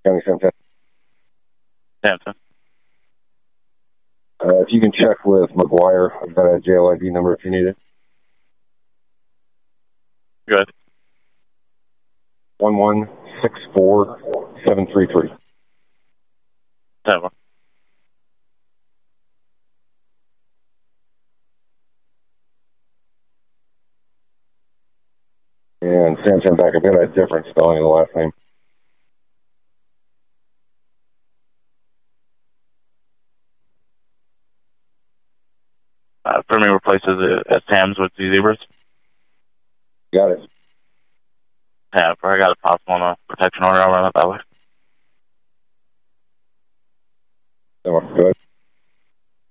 County Santana. Samson. If you can check with McGuire, I've got a jail ID number if you need it. Good. 1164733. 7. And Samson back, I've got a different spelling of the last name. For me, replaces it at Sam's with the zebras. Got it. Yeah, I got a possible on a protection order. I'll run it that way. Good.